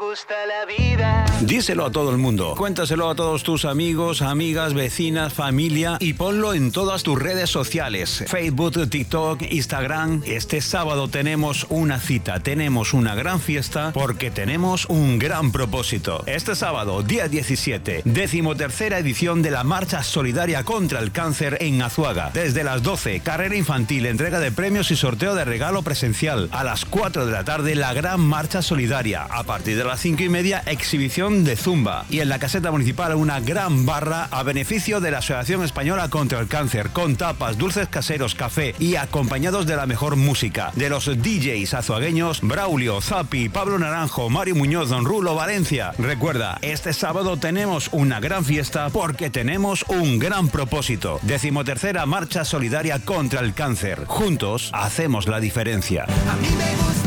gusta la vida. Díselo a todo el mundo, cuéntaselo a todos tus amigos, amigas, vecinas, familia y ponlo en todas tus redes sociales, Facebook, TikTok, Instagram. Este sábado tenemos una cita, tenemos una gran fiesta porque tenemos un gran propósito. Este sábado, día 17, 13ª edición de la Marcha Solidaria contra el Cáncer en Azuaga. Desde las 12, carrera infantil, entrega de premios y sorteo de regalo presencial. A las 4 de la tarde, la gran marcha solidaria. A partir de las 5:30, exhibición de zumba. Y en la caseta municipal, una gran barra a beneficio de la Asociación Española contra el Cáncer, con tapas, dulces caseros, café y acompañados de la mejor música. De los DJs azuagueños, Braulio, Zapi, Pablo Naranjo, Mario Muñoz, Don Rulo, Valencia. Recuerda, este sábado tenemos una gran fiesta porque tenemos un gran propósito. 13ª Marcha Solidaria contra el Cáncer. Juntos hacemos la diferencia. A mí me gusta